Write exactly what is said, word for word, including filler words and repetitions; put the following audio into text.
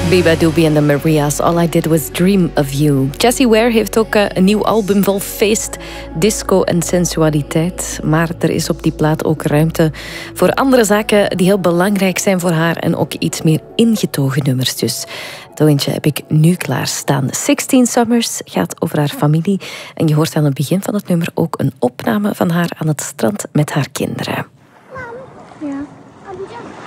Biba Doobie en de Maria's. All I Did Was Dream of You. Jessie Ware heeft ook een nieuw album vol feest, disco en sensualiteit. Maar er is op die plaat ook ruimte voor andere zaken die heel belangrijk zijn voor haar en ook iets meer ingetogen nummers. Dus dat eentje heb ik nu klaarstaan. sixteen Summers gaat over haar familie. En je hoort aan het begin van het nummer ook een opname van haar aan het strand met haar kinderen.